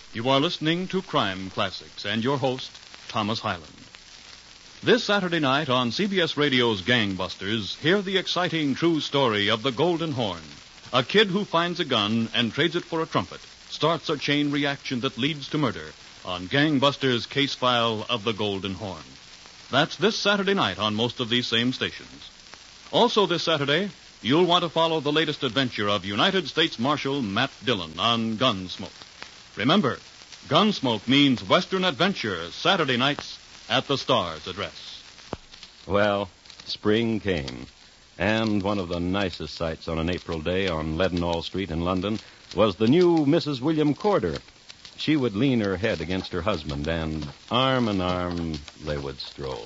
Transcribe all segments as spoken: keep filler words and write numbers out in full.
You are listening to Crime Classics and your host, Thomas Hyland. This Saturday night on C B S Radio's Gangbusters, hear the exciting true story of the Golden Horn. A kid who finds a gun and trades it for a trumpet starts a chain reaction that leads to murder on Gangbusters' case file of the Golden Horn. That's this Saturday night on most of these same stations. Also this Saturday, you'll want to follow the latest adventure of United States Marshal Matt Dillon on Gunsmoke. Remember, Gunsmoke means Western adventure, Saturday nights at the Star's address. Well, spring came, and one of the nicest sights on an April day on Leadenhall Street in London was the new Missus William Corder. She would lean her head against her husband, and arm in arm they would stroll.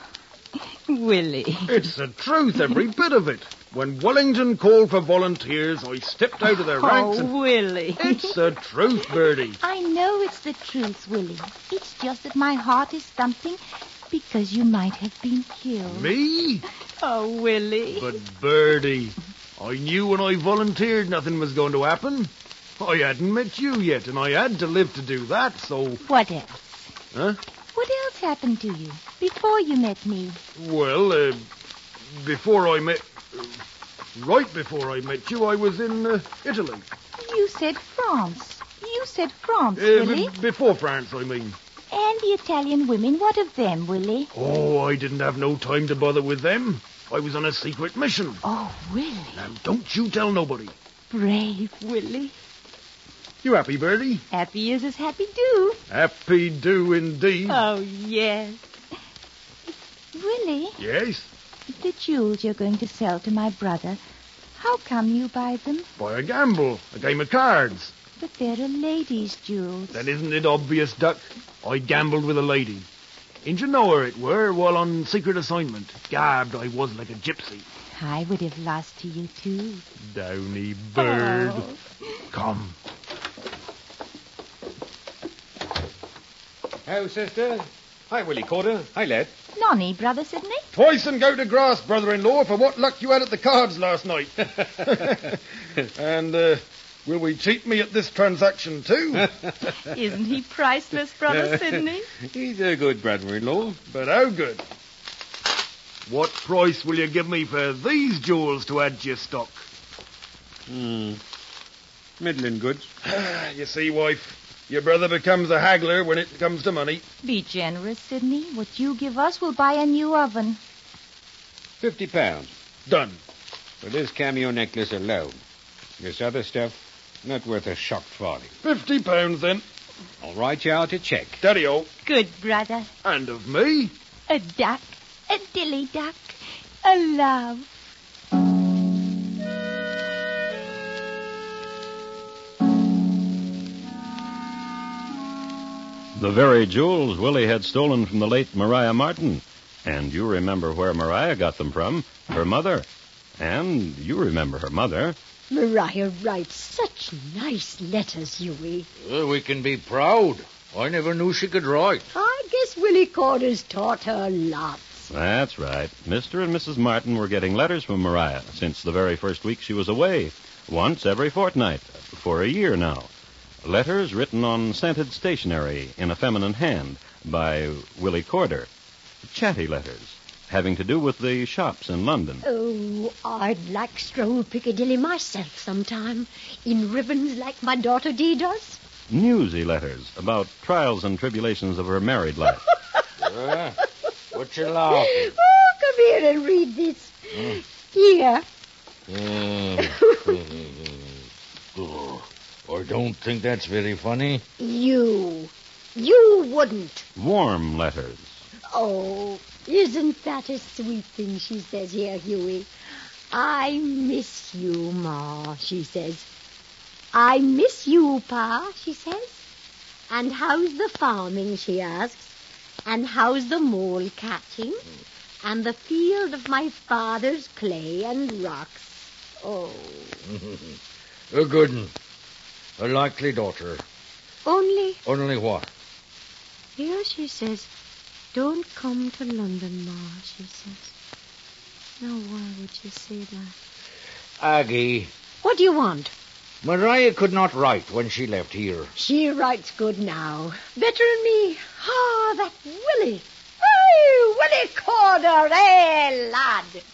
Willie. It's the truth, every bit of it. When Wellington called for volunteers, I stepped out of their oh, ranks and... Oh, Willie. It's the truth, Birdie. I know it's the truth, Willie. It's just that my heart is thumping because you might have been killed. Me? Oh, Willie. But, Birdie, I knew when I volunteered nothing was going to happen. I hadn't met you yet, and I had to live to do that, so... What else? Huh? What else happened to you before you met me? Well, uh, before I met... Uh, right before I met you, I was in uh, Italy. You said France. You said France, Uh, Willie. b- before France, I mean. And the Italian women, what of them, Willie? Oh, I didn't have no time to bother with them. I was on a secret mission. Oh, Willie. Now, don't you tell nobody. Brave, Willie. You happy, Birdie? Happy as is happy do. Happy do indeed. Oh, yes. Willie, Yes? the jewels you're going to sell to my brother, how come you buy them? By a gamble, a game of cards. But they're a lady's jewels. Then isn't it obvious, Duck? I gambled with a lady. Didn't you know her it were while on secret assignment? Gabbed I was like a gypsy. I would have lost to you, too. Downy bird. Oh. Come. Hello, sister. Hi, Willie Corder. Hi, lad. Nonny, Brother Sidney? Twice and go to grass, brother-in-law, for what luck you had at the cards last night. And, uh, will we cheat me at this transaction, too? Isn't he priceless, Brother Sidney? He's a good brother-in-law. But how good? What price will you give me for these jewels to add to your stock? Hmm. Middling goods. You see, wife, your brother becomes a haggler when it comes to money. Be generous, Sidney. What you give us will buy a new oven. Fifty pounds Done. for this cameo necklace alone. This other stuff, not worth a shocked farthing. Fifty pounds, then. I'll write you out a check. Daddy-o. Good brother. And of me. A duck. A dilly duck. A love. The very jewels Willie had stolen from the late Maria Martin. And you remember where Maria got them from. Her mother. And you remember her mother. Maria writes such nice letters, Hughie. Well, we can be proud. I never knew she could write. I guess Willie Corder's taught her lots. That's right. Mister and Missus Martin were getting letters from Maria since the very first week she was away. Once every fortnight. For a year now. Letters written on scented stationery in a feminine hand by Willie Corder. Chatty letters, having to do with the shops in London. Oh, I'd like stroll Piccadilly myself sometime, in ribbons like my daughter Dee does. Newsy letters about trials and tribulations of her married life. Uh, what you laughing? Oh, come here and read this. Mm. Here. Mm. Oh, I don't think that's very funny. You. You wouldn't. Warm letters. Oh, isn't that a sweet thing she says here, Hughie? I miss you, Ma, she says. I miss you, Pa, she says. And how's the farming, she asks. And how's the mole catching? And the field of my father's clay and rocks. Oh. A good one. A likely daughter. Only, Only what? here she says, don't come to London, Ma, she says. Now, why would you say that? Aggie, What do you want? Maria could not write when she left here. She writes good now. Better than me. Ah, that Willie. Hey, Willie Corder, eh, lad.